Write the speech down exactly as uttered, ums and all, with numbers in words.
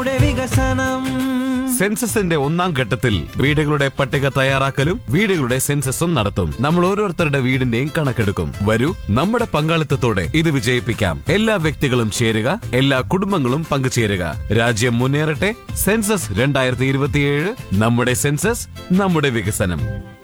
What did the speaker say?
വികസനം. സെൻസസിന്റെ ഒന്നാം ഘട്ടത്തിൽ വീടുകളുടെ പട്ടിക തയ്യാറാക്കലും വീടുകളുടെ സെൻസസും നടത്തും. നമ്മൾ ഓരോരുത്തരുടെ വീടിന്റെയും കണക്കെടുക്കും. വരൂ, നമ്മുടെ പങ്കാളിത്തത്തോടെ ഇത് വിജയിപ്പിക്കാം. എല്ലാ വ്യക്തികളും ചേരുക, എല്ലാ കുടുംബങ്ങളും പങ്കുചേരുക. രാജ്യം മുന്നേറട്ടെ. സെൻസസ് രണ്ടായിരത്തി ഇരുപത്തിയേഴ്. നമ്മുടെ സെൻസസ്, നമ്മുടെ വികസനം.